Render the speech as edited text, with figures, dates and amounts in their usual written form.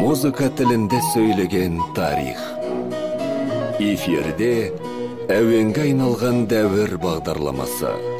музыка тілінде сөйлеген тарих. Эфирде әуенге айналған дәуір бағдарламасы.